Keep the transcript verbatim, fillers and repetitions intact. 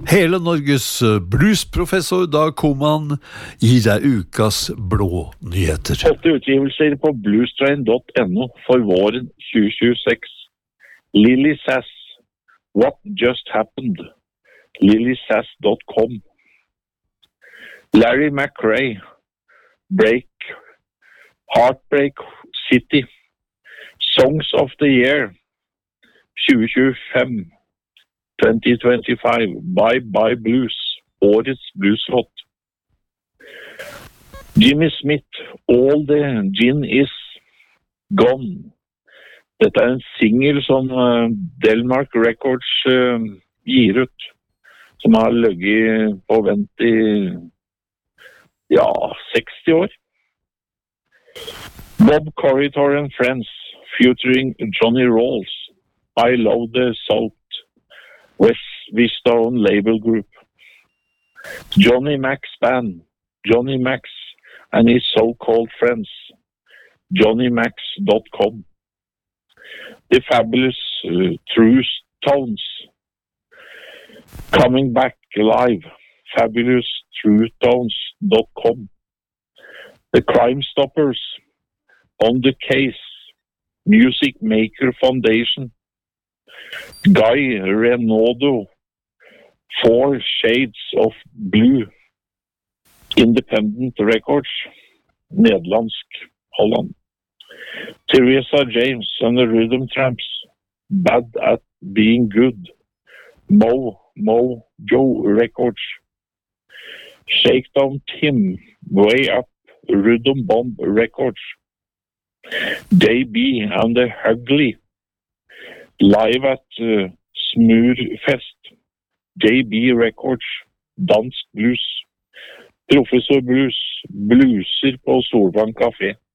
Hele Norges bluesprofessor Dag Koman gir deg ukas blå nyheter. Åtte utgivelser på bluestrain dot no for våren tjue tjueseks. Lily Sass, What Just Happened, lily sass dot com. Larry McRae, Break, Heartbreak City, Songs of the Year, tjue tjuefem. twenty twenty-five, Bye Bye Blues, årets blueslåt. Jimmy Smith, All the Gin Is Gone. Dette er en single som uh, Delmark Records uh, gir ut, som har ligget på vent i ja, seksti år. Bob Corridor and Friends, featuring Johnny Rawls, I Love the Salt, West Vistone Label Group. Johnny Max Band, Johnny Max and his so-called friends, johnny max dot com. The Fabulous uh, True Tones, coming back live, fabulous true tones dot com. The Crime Stoppers, On the Case, Music Maker Foundation. Guy Renaudot, Four Shades of Blue, Independent Records, Nederlandsk, Holland. Teresa James and the Rhythm Tramps, Bad at Being Good, Mo Mo Joe Records. Shakedown Tim, Way Up, Rhythm Bomb Records. J B and the Hugly, live at uh, Smurfest, J B Records, Dansk Blues, Professor Blues, blueser på Solvang Café.